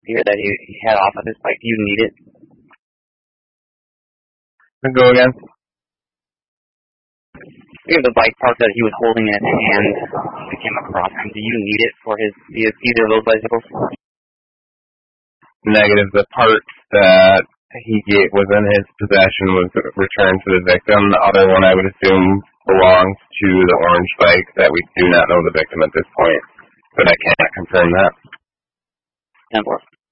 here that he had off of his bike. Do you need it? Go again. We have the bike part that he was holding in his hand that came across him. Do you need it for either of those bicycles? Negative. The part that was in his possession was returned to the victim. The other one, I would assume, belongs to the orange bike that we do not know the victim at this point, but I cannot confirm that. 10-4.